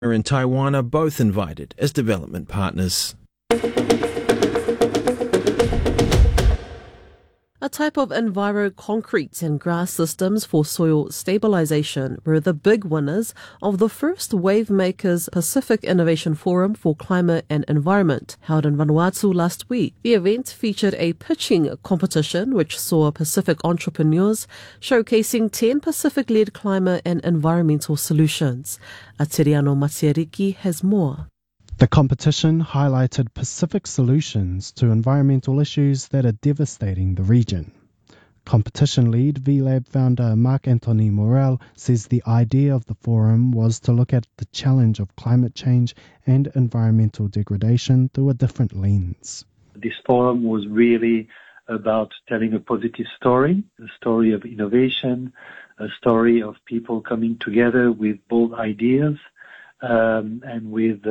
and Taiwan are both invited as development partners. A type of enviro-concrete and grass systems for soil stabilization were the big winners of the first Wavemakers Pacific Innovation Forum for Climate and Environment, held in Vanuatu last week. The event featured a pitching competition which saw Pacific entrepreneurs showcasing 10 Pacific-led climate and environmental solutions. Atiriano Matiariki has more. The competition highlighted Pacific solutions to environmental issues that are devastating the region. Competition lead VLab founder Marc-Anthony Morel says the idea of the forum was to look at the challenge of climate change and environmental degradation through a different lens. This forum was really about telling a positive story, a story of innovation, a story of people coming together with bold ideas and with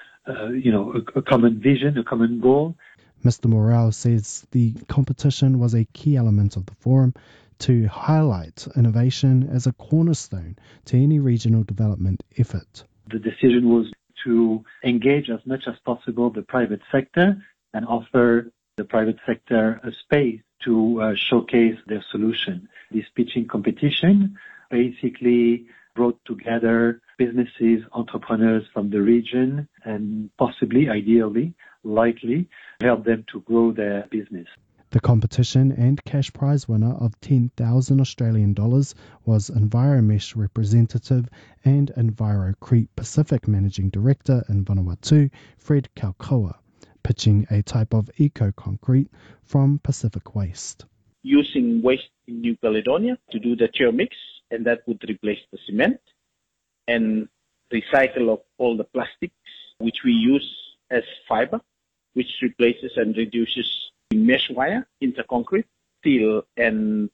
a common vision, a common goal. Mr. Morel says the competition was a key element of the forum to highlight innovation as a cornerstone to any regional development effort. The decision was to engage as much as possible the private sector and offer the private sector a space to showcase their solution. This pitching competition basically brought together businesses, entrepreneurs from the region, and possibly, ideally, likely, help them to grow their business. The competition and cash prize winner of 10,000 Australian dollars was Enviromesh representative and Envirocrete Pacific managing director in Vanuatu, Fred Kaukoa, pitching a type of eco-concrete from Pacific Waste. Using waste in New Caledonia to do the chair mix, and that would replace the cement, and recycle of all the plastics which we use as fiber, which replaces and reduces mesh wire into concrete. Steel and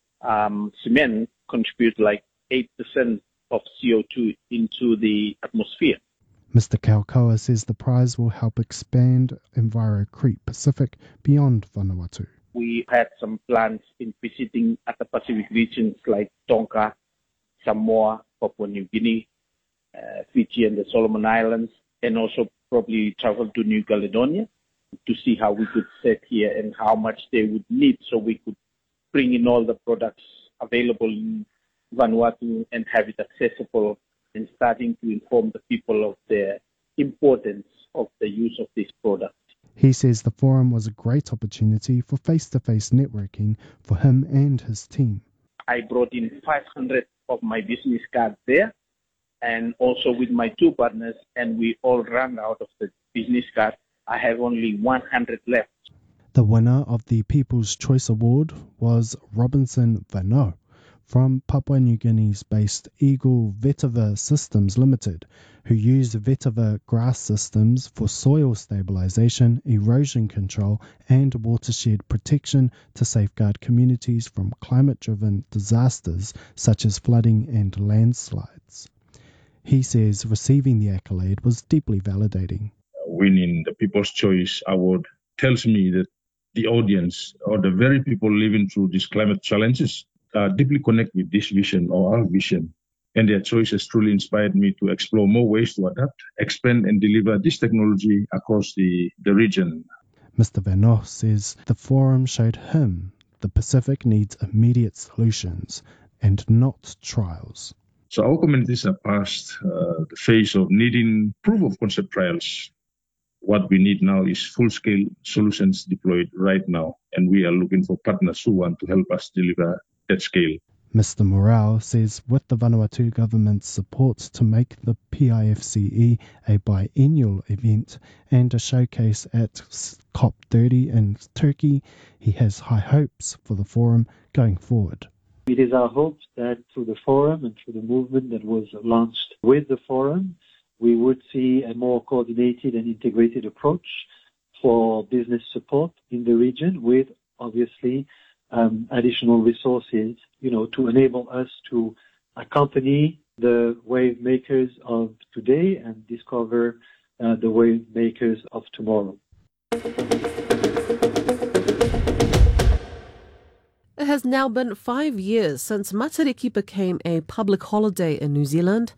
cement contribute like 8% of CO2 into the atmosphere. Mr. Kaukoa says the prize will help expand Envirocrete Pacific beyond Vanuatu. We had some plans in visiting other Pacific regions like Tonga, Samoa, Papua New Guinea, Fiji and the Solomon Islands, and also probably travel to New Caledonia to see how we could set here and how much they would need so we could bring in all the products available in Vanuatu and have it accessible and starting to inform the people of the importance of the use of this product. He says the forum was a great opportunity for face-to-face networking for him and his team. I brought in 500 of my business cards there, and also with my two partners, and we all ran out of the business card. I have only 100 left. The winner of the People's Choice Award was Robinson Vano from Papua New Guinea's based Eagle Vetiver Systems Limited, who use vetiver grass systems for soil stabilization, erosion control, and watershed protection to safeguard communities from climate-driven disasters such as flooding and landslides. He says receiving the accolade was deeply validating. Winning the People's Choice Award tells me that the audience or the very people living through these climate challenges deeply connect with this vision or our vision. And their choice has truly inspired me to explore more ways to adapt, expand and deliver this technology across the region. Mr. Vano says the forum showed him the Pacific needs immediate solutions and not trials. So our communities are past the phase of needing proof of concept trials. What we need now is full-scale solutions deployed right now, and we are looking for partners who want to help us deliver that scale. Mr. Morel says with the Vanuatu government's support to make the PIFCE a biennial event and a showcase at COP30 in Turkey, he has high hopes for the forum going forward. It is our hope that through the forum and through the movement that was launched with the forum, we would see a more coordinated and integrated approach for business support in the region with, obviously, additional resources, to enable us to accompany the wave makers of today and discover the wave makers of tomorrow. It has now been 5 years since Matariki became a public holiday in New Zealand.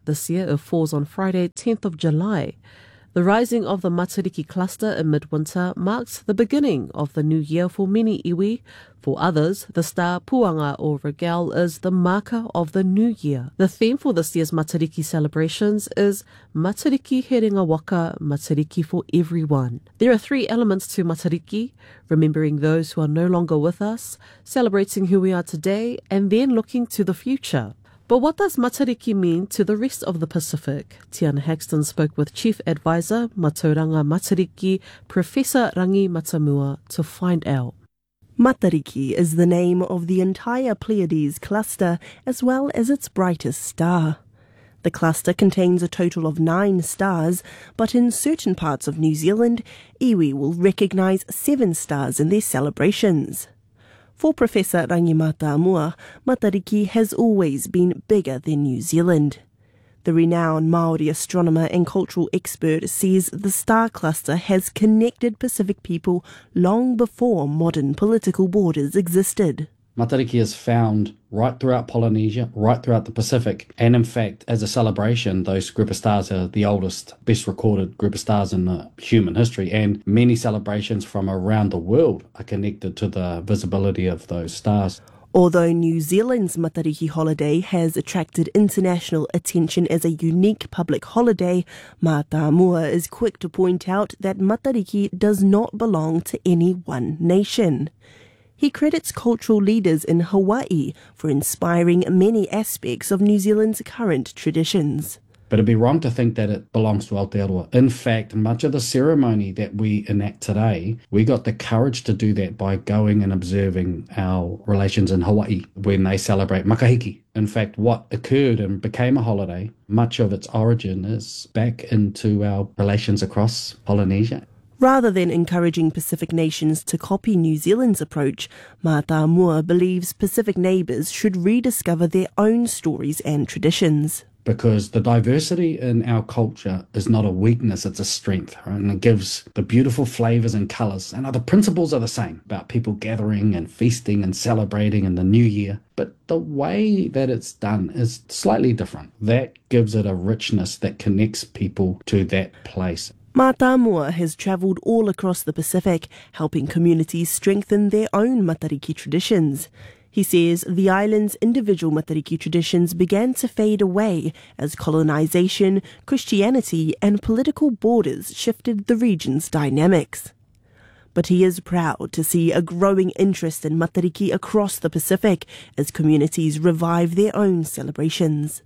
This year it falls on Friday, 10th of July. The rising of the Matariki cluster in midwinter marks the beginning of the new year for many iwi. For others, the star Puanga or Regale is the marker of the new year. The theme for this year's Matariki celebrations is Matariki Herenga Waka, Matariki for everyone. There are 3 elements to Matariki: remembering those who are no longer with us, celebrating who we are today, and then looking to the future. But what does Matariki mean to the rest of the Pacific? Tiana Haxton spoke with Chief Advisor, Matauranga Matariki, Professor Rangi Matamua, to find out. Matariki is the name of the entire Pleiades cluster as well as its brightest star. The cluster contains a total of 9 stars, but in certain parts of New Zealand, iwi will recognise 7 stars in their celebrations. For Professor Rangi Matamua, Matariki has always been bigger than New Zealand. The renowned Māori astronomer and cultural expert says the star cluster has connected Pacific people long before modern political borders existed. Matariki is found right throughout Polynesia, right throughout the Pacific, and in fact, as a celebration, those group of stars are the oldest, best recorded group of stars in human history, and many celebrations from around the world are connected to the visibility of those stars. Although New Zealand's Matariki holiday has attracted international attention as a unique public holiday, Matamua is quick to point out that Matariki does not belong to any one nation. He credits cultural leaders in Hawaii for inspiring many aspects of New Zealand's current traditions. But it'd be wrong to think that it belongs to Aotearoa. In fact, much of the ceremony that we enact today, we got the courage to do that by going and observing our relations in Hawaii when they celebrate Makahiki. In fact, what occurred and became a holiday, much of its origin is back into our relations across Polynesia. Rather than encouraging Pacific nations to copy New Zealand's approach, Matamua believes Pacific neighbours should rediscover their own stories and traditions. Because the diversity in our culture is not a weakness, it's a strength, right? And it gives the beautiful flavours and colours. And the principles are the same about people gathering and feasting and celebrating in the new year. But the way that it's done is slightly different. That gives it a richness that connects people to that place. Matamua has travelled all across the Pacific, helping communities strengthen their own Matariki traditions. He says the island's individual Matariki traditions began to fade away as colonisation, Christianity and political borders shifted the region's dynamics. But he is proud to see a growing interest in Matariki across the Pacific as communities revive their own celebrations.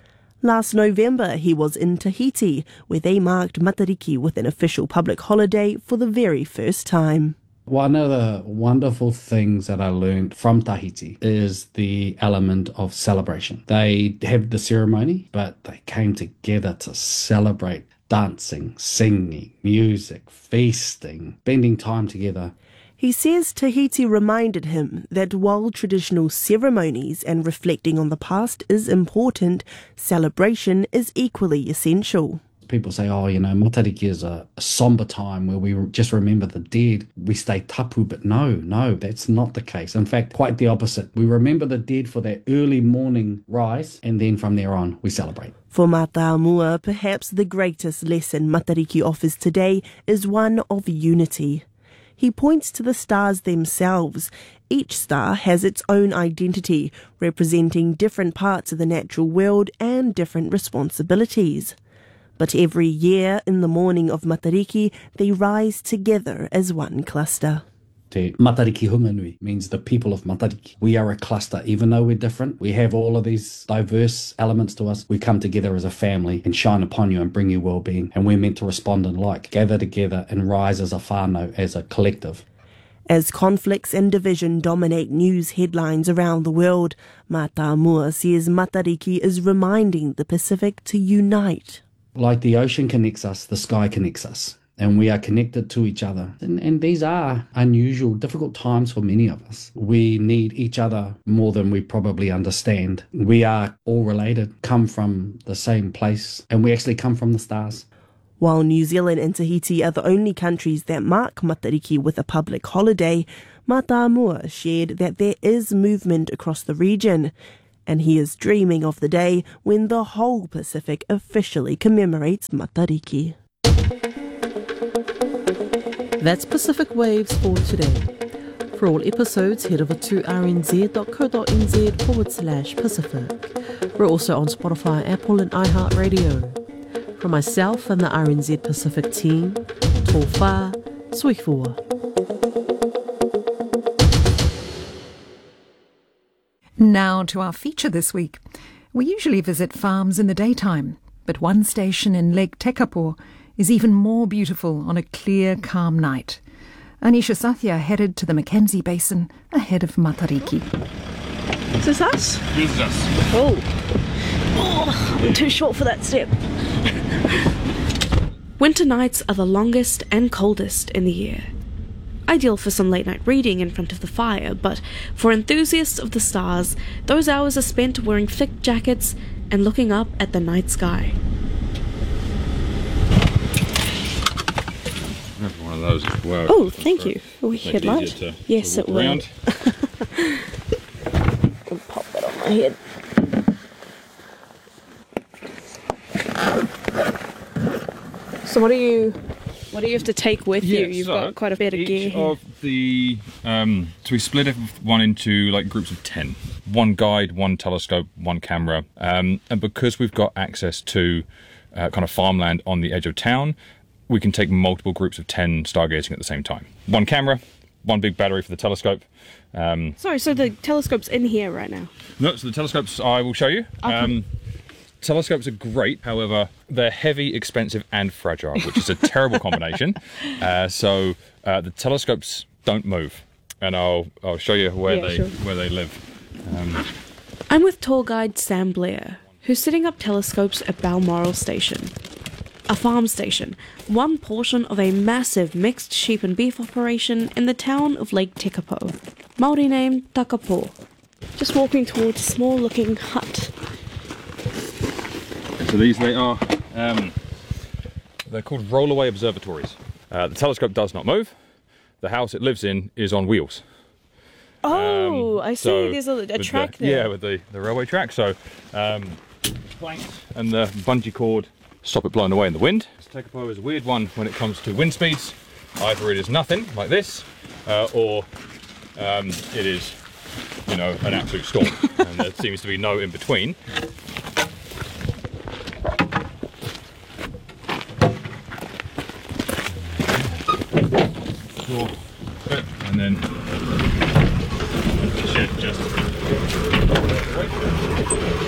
Last November, he was in Tahiti, where they marked Matariki with an official public holiday for the very first time. One of the wonderful things that I learned from Tahiti is the element of celebration. They have the ceremony, but they came together to celebrate, dancing, singing, music, feasting, spending time together. He says Tahiti reminded him that while traditional ceremonies and reflecting on the past is important, celebration is equally essential. People say, Matariki is a somber time where we just remember the dead. We stay tapu, but no, that's not the case. In fact, quite the opposite. We remember the dead for that early morning rise, and then from there on, we celebrate. For Matamua, perhaps the greatest lesson Matariki offers today is one of unity. He points to the stars themselves. Each star has its own identity, representing different parts of the natural world and different responsibilities. But every year, in the morning of Matariki, they rise together as one cluster. Te Matariki Hunganui means the people of Matariki. We are a cluster, even though we're different. We have all of these diverse elements to us. We come together as a family and shine upon you and bring you well-being. And we're meant to respond in like, gather together and rise as a whānau, as a collective. As conflicts and division dominate news headlines around the world, Matamua says Matariki is reminding the Pacific to unite. Like the ocean connects us, the sky connects us. And we are connected to each other. And these are unusual, difficult times for many of us. We need each other more than we probably understand. We are all related, come from the same place, and we actually come from the stars. While New Zealand and Tahiti are the only countries that mark Matariki with a public holiday, Matamua shared that there is movement across the region. and he is dreaming of the day when the whole Pacific officially commemorates Matariki. That's Pacific Waves for today. For all episodes, head over to rnz.co.nz/Pacific. We're also on Spotify, Apple and iHeartRadio. From myself and the RNZ Pacific team, tō whā, sui fua. Now to our feature this week. We usually visit farms in the daytime, but one station in Lake Tekapo is even more beautiful on a clear, calm night. Anisha Sathya headed to the Mackenzie Basin ahead of Matariki. Is this us? This is us. Oh, I'm too short for that step. Winter nights are the longest and coldest in the year. Ideal for some late night reading in front of the fire, but for enthusiasts of the stars, those hours are spent wearing thick jackets and looking up at the night sky. Have one of those as well. Oh, thank you. Oh, headlight? Yes, it will. I'll pop that on my head. So what do you have to take with you? You've got quite a bit of gear each here. of the so we split everyone into like groups of 10. One guide, one telescope, one camera, and because we've got access to kind of farmland on the edge of town, we can take multiple groups of 10 stargazing at the same time. One camera, one big battery for the telescope. Sorry, so the telescope's in here right now? No, so the telescopes I will show you. Okay. Telescopes are great, however, they're heavy, expensive, and fragile, which is a terrible combination. So the telescopes don't move, and I'll show you where they live. I'm with tour guide Sam Blair, who's setting up telescopes at Balmoral Station. A farm station, one portion of a massive mixed sheep and beef operation in the town of Lake Tekapo, Māori name Takapo. Just walking towards a small-looking hut. So these they are, they're called rollaway observatories. The telescope does not move. The house it lives in is on wheels. Oh, I see. So there's a track there. Yeah, with the railway track. So planks and the bungee cord stop it blowing away in the wind. Tekapo is a weird one when it comes to wind speeds. Either it is nothing, like this, or it is, an absolute storm. And there seems to be no in between. And then the shed just